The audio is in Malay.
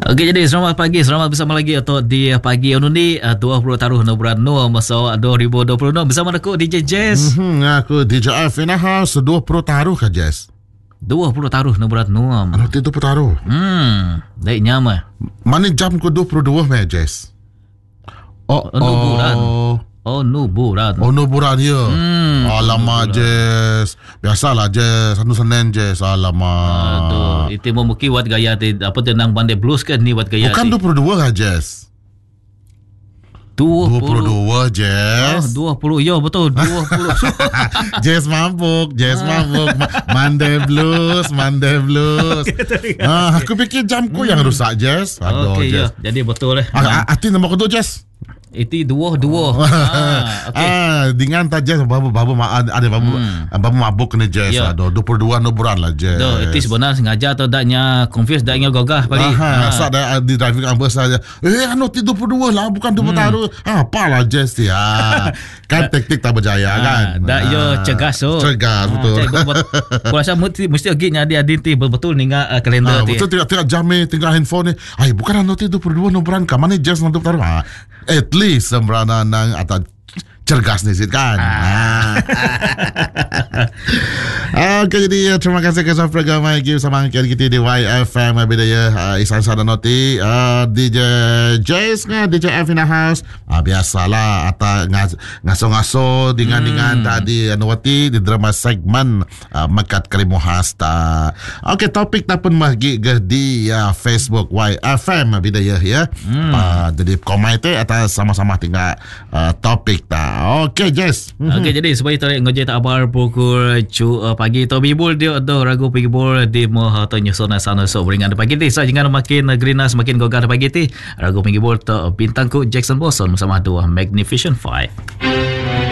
Okey, jadi selamat pagi, selamat bersama lagi atau di pagi undi 20 taruh bulan Nur masa 2026 bersama aku DJ Jazz. Aku DJ F in the house 20 taruh ke Jazz. 20 taruh bulan Nur. Nanti 20 taruh. Baik nyama. Mana jam ke 22 meh Jazz? Nuburan. Nuburan. Nuburan ya. Alamak Jazz. Biasalah Jazz, Senin Jazz. Alamak. Aduh, itu mau muki buat gaya apa tenang bandai blues kan ni buat gaya. Bukan 22 lah Jazz. 22 Jazz. 20 ya betul 20. Jazz mabuk. Monday blues. Aku fikir jamku yang rusak Jazz. Aduh Okey Jazz. ya. Jadi betul Hati nombor kedua Jazz. Itu dua. Dengan tak Jazz babu ada babu mabuk kena Jazz. Aduh 22 nuburan lah Jazz. Itu sebenarnya sengaja atau daknya confuse daknya gagah pagi. Saat dah di driving ambas saja. Anu 22 lah bukan 20 taruh. Apalah Jazz dia. Kan taktik tak berjaya kan. Dak yo cegas betul. Aku rasa mesti agaknya dia adinti betul ninga kalender tu. Betul tengok jam ni, tengok handphone ni. Bukan anu 22 nuburan ka mana Jazz nanti taruh. At least sembrana nang atau cergas ni kan. Okay, jadi terima kasih kepada program yang sama kita di YFM bidaya isan sana noti DJ Jazz dengan DJ F in the house. Biasalah atau ngaso-ngaso dengan tadi anuati di drama segmen Mekat Karimu Hasta. Okay, topik tak pun magi di Facebook YFM bidaya ya. Jadi komen atau sama-sama tinggal topik tak. Okay Jess. Okay, jadi supaya tarik ngojek tak abar pukul pagi tu bibul dia ada ragu bibul di moha tu nyusun sana so beringan pagi ti. So jangan makin greenas makin gogar pagi ti. Ragu bibul tu bintangku Jackson Boston bersama dua Magnificent Five.